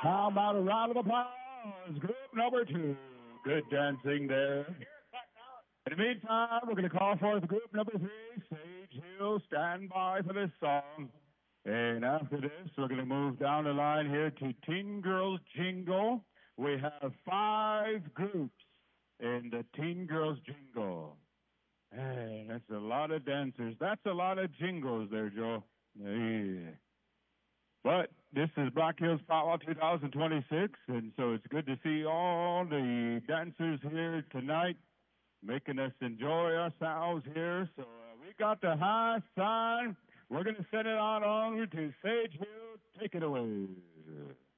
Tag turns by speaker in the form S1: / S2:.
S1: How about a round of applause? Group number 2. Good dancing there. In the meantime, we're going to call forth group number 3, Sage Hill. Stand by for this song. And after this, we're going to move down the line here to Teen Girls Jingle. We have 5 groups in the Teen Girls Jingle. Hey, that's a lot of dancers. That's a lot of jingles there, Joe. Yeah. But this is Black Hills Powwow 2026, and so it's good to see all the dancers here tonight, making us enjoy ourselves here. So we got the high sign. We're going to send it on over to Sage Hill. Take it away.